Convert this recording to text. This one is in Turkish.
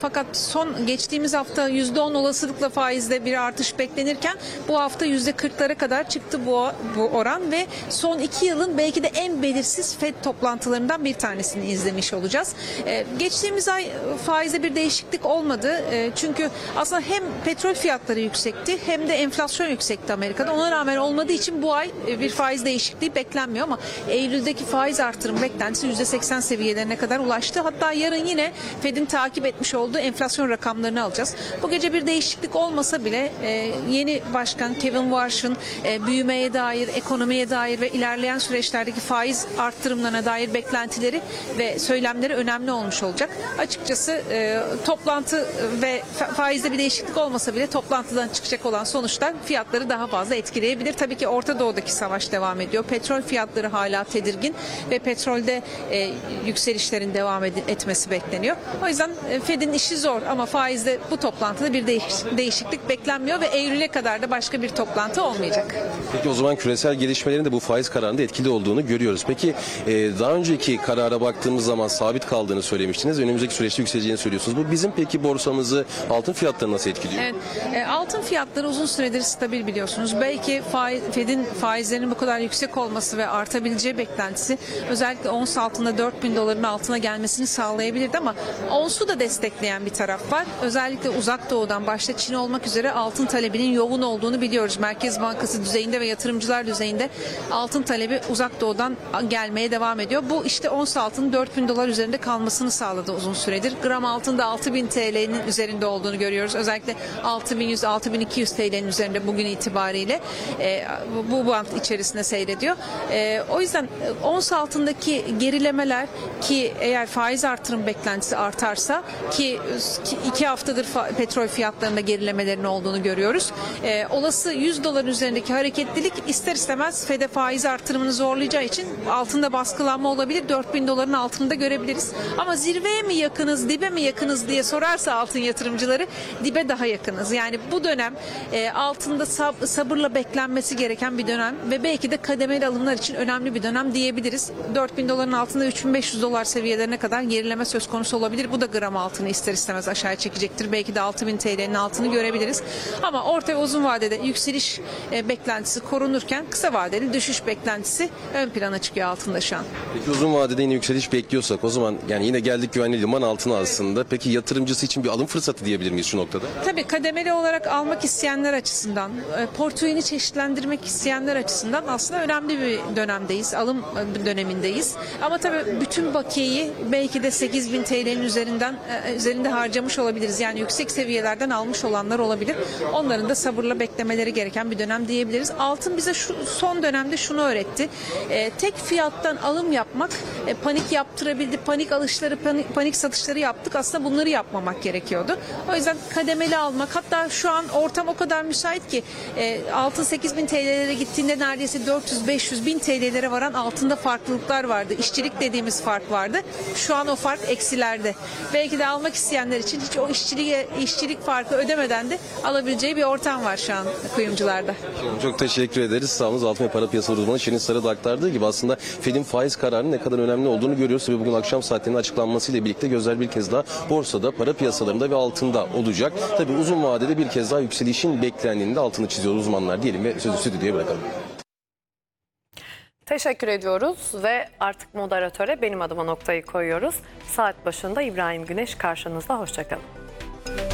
Fakat geçtiğimiz hafta %10 olasılıkla faizde bir artış beklenirken bu hafta %40'lara kadar çıktı bu oran ve son 2 yılın belki de en belirsiz FED toplantılarından bir tanesini izlemiş olacağız. Geçtiğimiz ay faizde bir değişiklik olmadı. Çünkü aslında hem petrol fiyatları yüksekti hem de enflasyon yüksekti Amerika'da. Ona rağmen olmadığı için bu ay bir faiz değişikliği beklenmiyor ama Eylül'deki faiz artırım beklentisi %80 seviyelerine kadar ulaştı. Hatta yarın yine FED'in takip etmiş olduğu enflasyon rakamlarını alacağız. Bu gece bir değişiklik olmasa bile yeni başkan Kevin Warsh'ın büyümeye dair, ekonomiye dair ve ilerleyen süreçlerdeki faiz arttırımlarına dair beklentileri ve söylemleri önemli olmuş olacak. Açıkçası toplantı ve faizde bir değişiklik olmasa bile toplantıdan çıkacak olan sonuçlar fiyatları daha fazla etkileyebilir. Tabii ki Orta Doğu'daki savaş devam ediyor. Petrol fiyatları hala tedirgin ve petrolde yükselişlerin devam etmesi bekleniyor. O yüzden FED'in işi zor ama faizde bu toplantıda bir değişiklik beklenmiyor ve Eylül'e kadar da başka bir toplantı olmayacak. Peki o zaman küresel gelişmelerin de bu faiz kararında etkili olduğunu görüyoruz. Peki daha önceki karara baktığımız zaman sabit kaldığını söylemiştiniz. Önümüzdeki süreçte yükseleceğini söylüyorsunuz. Bu bizim peki borsamızı, altın fiyatlarını nasıl etkiliyor? Evet, altın fiyatları uzun süredir stabil biliyorsunuz. Belki FED'in faizlerinin bu kadar yüksek olması ve artabileceği beklentisi özellikle ons altında $4.000 altına gelmesini sağlayabilirdi ama onsu da destekleyen bir taraf var. Özellikle Uzak Doğu'dan başta Çin olmak üzere altın talebinin yoğun olduğunu biliyoruz. Merkez Bankası düzeyinde ve yatırımcılar düzeyinde altın talebi Uzak Doğu'dan gelmeye devam ediyor. Bu işte ons altının $4.000 üzerinde kalmasını sağladı uzun süredir. Gram altında 6.000 TL'nin üzerinde olduğunu görüyoruz. Özellikle 6.100-6.200 TL'nin üzerinde bugün itibariyle bu band içerisinde seyrediyor. O yüzden ons altındaki gerilemeler ki eğer faiz artırım beklentisi artarsa ki 2 haftadır petrol fiyatlarında gerilemelerin olduğunu görüyoruz. Olası $100 üzerindeki hareketlilik ister istemez FED'e faiz artırımını zorlayacağı için altında baskılanma olabilir. $4.000'ların altında görebiliriz. Ama zirveye mi yakınız, dibe mi yakınız diye sorarsa altın yatırımcıları dibe daha yakınız. Yani bu dönem altında sabırla beklenmesi gereken bir dönem ve belki de kademeli alımlar için önemli bir dönem diyebiliriz. $4.000'ların altında $3.500 seviyelerine kadar gerileme söz konusu olabilir. Bu da gram altını ister istemez aşağı çekecektir. Belki de 6.000 TL'nin altını görebiliriz. Ama orta ve uzun vadede yükseliş beklentisi korunurken kısa vadeli düşüş beklentisi ön plana çıkıyor altında şu an. Peki uzun vadede yine yükseliş bekliyorsak o zaman yani yine geldik güvenli liman altına aslında. Peki yatırımcısı için bir alım fırsatı diyebilir miyiz şu noktada? Tabii kademeli olarak almak isteyenler açısından, portföyünü çeşitlendirmek isteyenler açısından aslında önemli bir dönemdeyiz. Alım dönemindeyiz. Ama tabii bütün bakiyeyi belki de 8.000 TL'nin üzerinde harcamış olabiliriz. Yani yüksek seviyelerden almış olanlar olabilir. Onların da sabırla beklemeleri gereken bir dönem diyebiliriz. Altın bize son dönemde şunu öğretti. Tek fiyattan alım yapmak panik yaptırabildi. Panik alışları, panik satışları yaptık. Aslında bunları yapmamak gerekiyordu. O yüzden kademeli almak. Hatta şu an ortam o kadar müsait ki altın 8.000 TL'lere gittiğinde neredeyse 400-500 bin TL'lere varan altında farklılıklar vardı. İşçilik dediğimiz fark vardı. Şu an o fark eksilerde. Belki de almak isteyenler için hiç o işçilik farkı ödemeden de alabileceği bir ortam var şu an kuyumcularda. Çok teşekkür ederiz. Sağ olun. Altın ve para piyasaları uzmanı Şeniz Sarı da aktardığı gibi aslında FED'in faiz kararının ne kadar önemli olduğunu görüyoruz ve bugün akşam saatlerinin açıklanmasıyla birlikte gözler bir kez daha borsada, para piyasalarında ve altında olacak. Tabii uzun vadede bir kez daha yükselişin beklendiğini de altını çiziyor uzmanlar diyelim ve sözü stüdyoya bırakalım. Teşekkür ediyoruz ve artık moderatöre benim adıma noktayı koyuyoruz. Saat başında İbrahim Güneş karşınızda. Hoşça kalın.